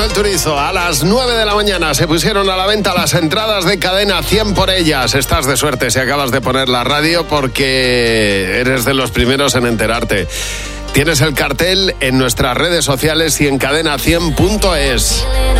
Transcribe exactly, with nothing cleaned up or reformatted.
Manuel Turizo. A las nueve de la mañana se pusieron a la venta las entradas de Cadena cien por ellas. Estás de suerte si acabas de poner la radio porque eres de los primeros en enterarte. Tienes el cartel en nuestras redes sociales y en cadena cien punto es.